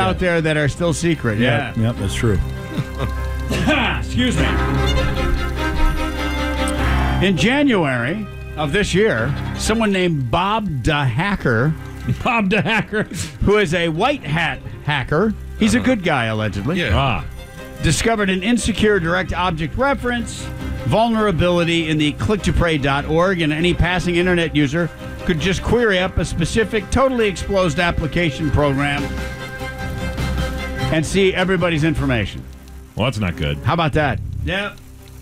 out there that are still secret. Yeah. Yep, that's true. Excuse me. In January of this year, someone named Bob DeHacker, who is a white hat hacker, he's a good guy, allegedly, discovered an insecure direct object reference vulnerability in the click2pray.org, and any passing internet user could just query up a specific, totally exposed application program and see everybody's information. Well, that's not good. How about that? Yep.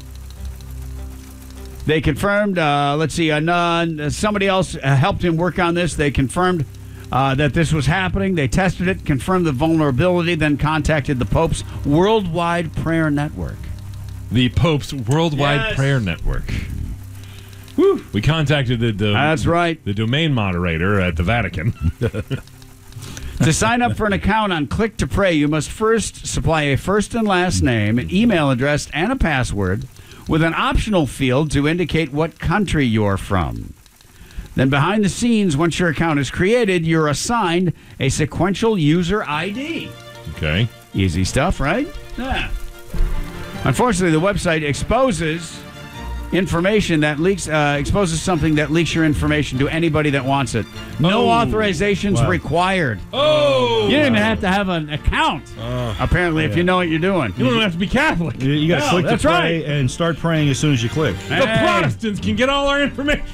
They confirmed, somebody else helped him work on this. They confirmed that this was happening. They tested it, confirmed the vulnerability, then contacted the Pope's Worldwide Prayer Network. The Pope's Worldwide Prayer Network. Woo. We contacted That's right. the domain moderator at the Vatican. To sign up for an account on Click to Pray, you must first supply a first and last name, an email address, and a password, with an optional field to indicate what country you're from. Then behind the scenes, once your account is created, you're assigned a sequential user ID. Okay. Easy stuff, right? Yeah. Unfortunately, the website exposes information that leaks, exposes something that leaks your information to anybody that wants it. No authorizations required. Oh! You don't even have to have an account, apparently, if you know what you're doing. You don't have to be Catholic. You got to click to pray and start praying as soon as you click. The Protestants can get all our information.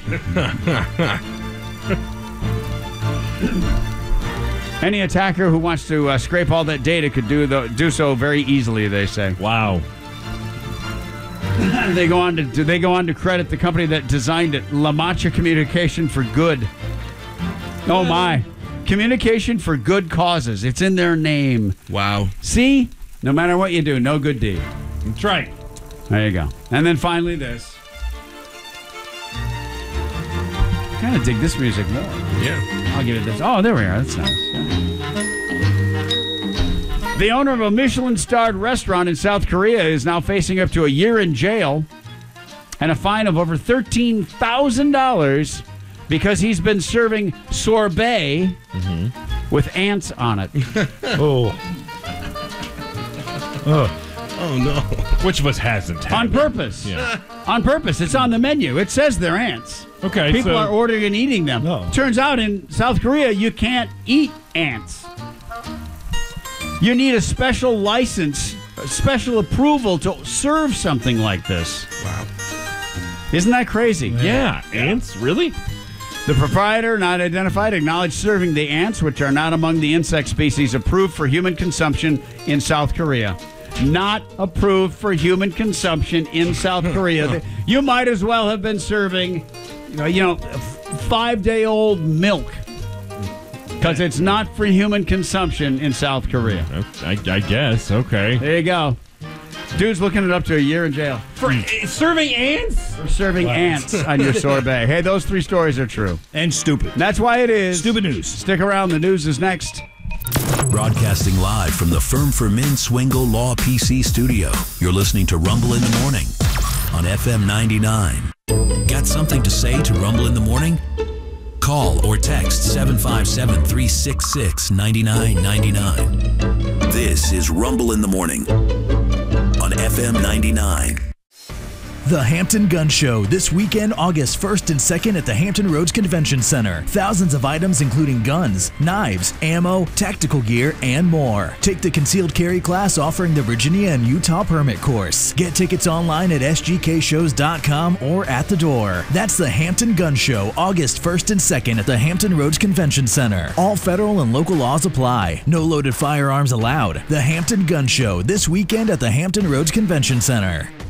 Any attacker who wants to scrape all that data could do so very easily, they say. Wow. They go on to credit the company that designed it, La Mancha Communication for Good. Oh my. Communication for good causes. It's in their name. Wow. See? No matter what you do, no good deed. That's right. There you go. And then finally this. Kind of dig this music more. Yeah. I'll give it this. Oh, there we are. That's nice. Yeah. The owner of a Michelin-starred restaurant in South Korea is now facing up to a year in jail and a fine of over $13,000 because he's been serving sorbet with ants on it. Oh no. Which of us hasn't? On purpose. Yeah. On purpose. It's on the menu. It says they're ants. Okay. People are ordering and eating them. No. Turns out in South Korea, you can't eat ants. You need a special license, a special approval to serve something like this. Wow. Isn't that crazy? Yeah. Ants? Really? The proprietor, not identified, acknowledged serving the ants, which are not among the insect species approved for human consumption in South Korea. Not approved for human consumption in South Korea. You might as well have been serving, 5-day-old milk. Because it's not for human consumption in South Korea. I guess. Okay. There you go. Dude's looking it up to a year in jail. For serving ants? For serving ants on your sorbet. Hey, those 3 stories are true. And stupid. That's why it is. Stupid news. Stick around. The news is next. Broadcasting live from the Firm for Men Swingle Law PC studio. You're listening to Rumble in the Morning on FM 99. Got something to say to Rumble in the Morning? Call or text 757-366-9999. This is Rumble in the Morning on FM 99. The Hampton Gun Show, this weekend, August 1st and 2nd at the Hampton Roads Convention Center. Thousands of items including guns, knives, ammo, tactical gear, and more. Take the concealed carry class offering the Virginia and Utah permit course. Get tickets online at sgkshows.com or at the door. That's the Hampton Gun Show, August 1st and 2nd at the Hampton Roads Convention Center. All federal and local laws apply. No loaded firearms allowed. The Hampton Gun Show, this weekend at the Hampton Roads Convention Center.